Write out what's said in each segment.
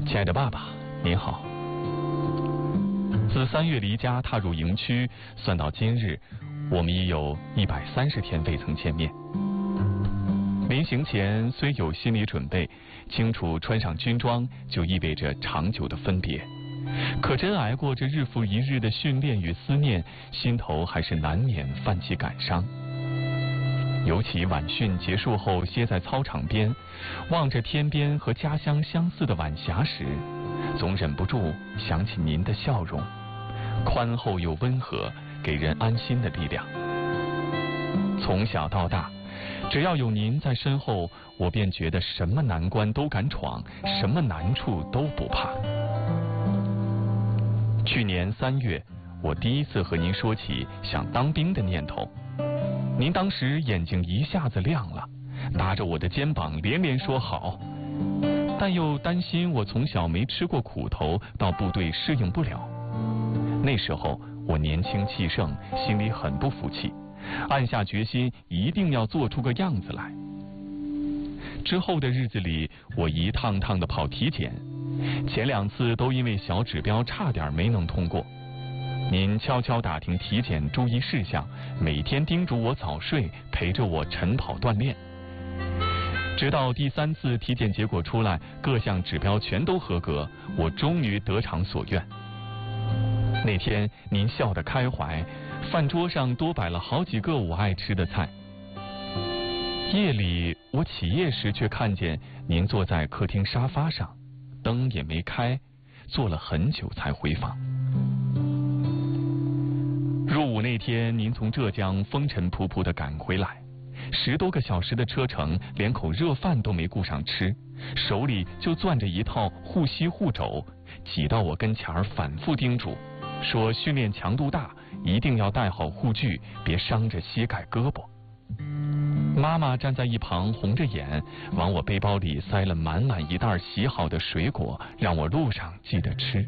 亲爱的爸爸，您好。自3月离家踏入营区，算到今日，我们已有130天未曾见面。临行前虽有心理准备，清楚穿上军装就意味着长久的分别，可真挨过这日复一日的训练与思念，心头还是难免泛起感伤。尤其晚训结束后歇在操场边，望着天边和家乡相似的晚霞时，总忍不住想起您的笑容，宽厚又温和，给人安心的力量。从小到大，只要有您在身后，我便觉得什么难关都敢闯，什么难处都不怕。去年3月，我第一次和您说起想当兵的念头，您当时眼睛一下子亮了，搭着我的肩膀连连说好，但又担心我从小没吃过苦头，到部队适应不了。那时候我年轻气盛，心里很不服气，暗下决心一定要做出个样子来。之后的日子里，我一趟趟的跑体检，前2次都因为小指标差点没能通过。您悄悄打听体检注意事项，每天叮嘱我早睡，陪着我晨跑锻炼。直到第3次体检结果出来，各项指标全都合格，我终于得偿所愿。那天您笑得开怀，饭桌上多摆了好几个我爱吃的菜。夜里我起夜时，却看见您坐在客厅沙发上，灯也没开，坐了很久才回房。入伍那天，您从浙江风尘仆仆地赶回来，10多个小时的车程，连口热饭都没顾上吃，手里就攥着一套护膝护肘，挤到我跟前儿反复叮嘱，说训练强度大，一定要带好护具，别伤着膝盖胳膊。妈妈站在一旁红着眼，往我背包里塞了满满一袋洗好的水果，让我路上记得吃。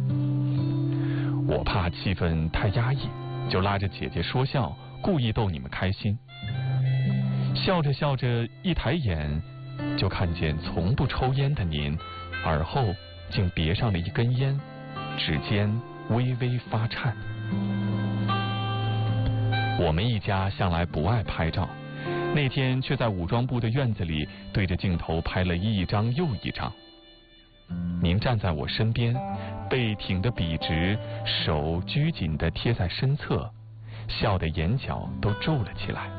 我怕气氛太压抑，就拉着姐姐说笑，故意逗你们开心。笑着笑着，一抬眼就看见从不抽烟的您，耳后竟别上了一根烟，指尖微微发颤。我们一家向来不爱拍照，那天却在武装部的院子里对着镜头拍了一张又一张。您站在我身边，背挺得笔直，手拘谨地贴在身侧，笑得眼角都皱了起来。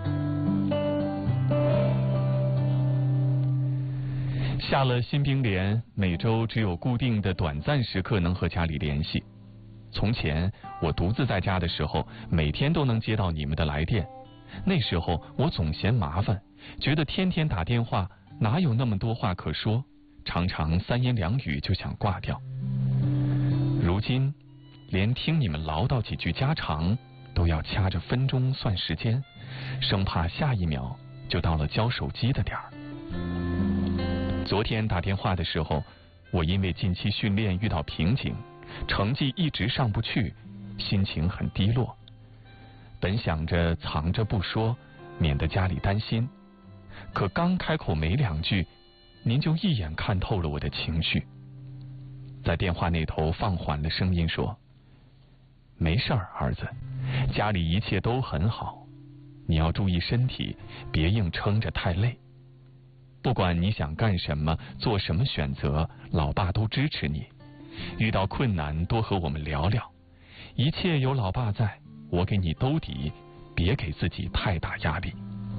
下了新兵连，每周只有固定的短暂时刻能和家里联系。从前我独自在家的时候，每天都能接到你们的来电，那时候我总嫌麻烦，觉得天天打电话哪有那么多话可说，常常3言2语就想挂掉。如今连听你们唠叨几句家常都要掐着分钟算时间，生怕下一秒就到了交手机的点儿。昨天打电话的时候，我因为近期训练遇到瓶颈，成绩一直上不去，心情很低落。本想着藏着不说，免得家里担心，可刚开口没2句，您就一眼看透了我的情绪。在电话那头放缓了声音说：没事儿，儿子，家里一切都很好，你要注意身体，别硬撑着太累。不管你想干什么，做什么选择，老爸都支持你。遇到困难多和我们聊聊，一切有老爸在，我给你兜底，别给自己太大压力。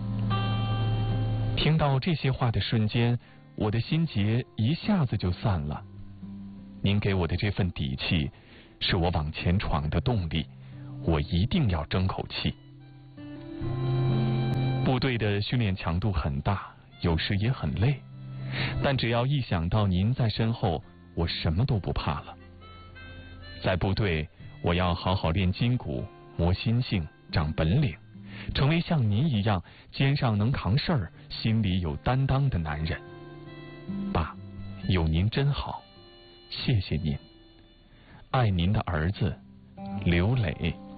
听到这些话的瞬间，我的心结一下子就散了。您给我的这份底气，是我往前闯的动力，我一定要争口气。部队的训练强度很大，有时也很累，但只要一想到您在身后，我什么都不怕了。在部队，我要好好练筋骨，磨心性，长本领，成为像您一样肩上能扛事儿，心里有担当的男人。爸，有您真好，谢谢您。爱您的儿子刘磊。